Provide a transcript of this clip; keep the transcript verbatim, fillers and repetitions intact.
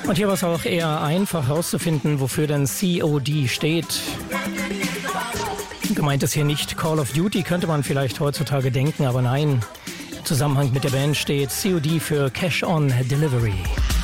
Und hier war es auch eher einfach herauszufinden, wofür denn C O D steht. Gemeint ist hier nicht Call of Duty, könnte man vielleicht heutzutage denken, aber nein. Im Zusammenhang mit der Band steht C O D für Cash on Delivery.